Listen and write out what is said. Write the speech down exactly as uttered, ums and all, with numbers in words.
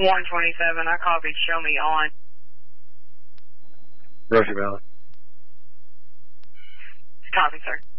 one twenty-seven, I copied, show me on. Rosie Valley. Copy, sir.